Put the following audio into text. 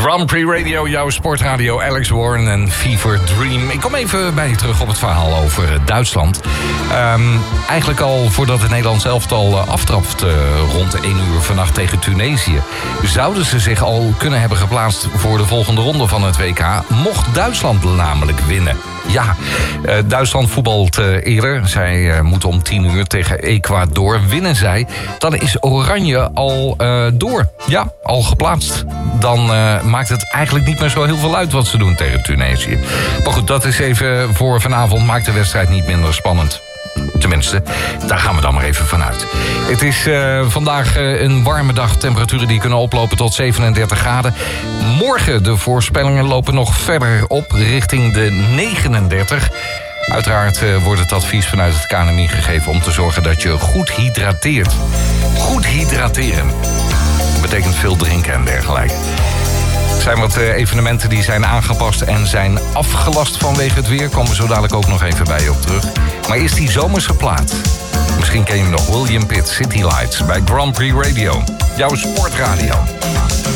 Grand Prix Radio, jouw sportradio, Alex Warren en Fever Dream. Ik kom even bij je terug op het verhaal over Duitsland. Eigenlijk al voordat het Nederlands elftal aftrapt rond 1 uur vannacht tegen Tunesië, zouden ze zich al kunnen hebben geplaatst voor de volgende ronde van het WK. Mocht Duitsland namelijk winnen. Ja, Duitsland voetbalt eerder. Zij moeten om 10 uur tegen Ecuador. Winnen zij, dan is Oranje al door. Ja, al geplaatst. Dan maakt het eigenlijk niet meer zo heel veel uit wat ze doen tegen Tunesië. Maar goed, dat is even voor vanavond. Maakt de wedstrijd niet minder spannend. Tenminste, daar gaan we dan maar even vanuit. Het is vandaag een warme dag. Temperaturen die kunnen oplopen tot 37 graden. Morgen de voorspellingen lopen nog verder op richting de 39. Uiteraard wordt het advies vanuit het KNMI gegeven om te zorgen dat je goed hydrateert. Goed hydrateren. Dat betekent veel drinken en dergelijke. Er zijn wat evenementen die zijn aangepast en zijn afgelast vanwege het weer. Komen we zo dadelijk ook nog even bij je op terug. Maar eerst die zomerse plaat. Misschien ken je hem nog. William Pitt, City Lights bij Grand Prix Radio. Jouw sportradio.